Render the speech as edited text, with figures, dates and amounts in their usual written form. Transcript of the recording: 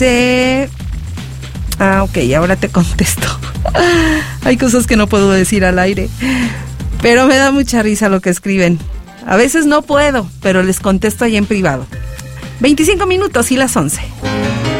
Ok, ahora te contesto. Hay cosas que no puedo decir al aire, pero me da mucha risa lo que escriben. A veces no puedo, pero les contesto ahí en privado. 25 minutos y las 11.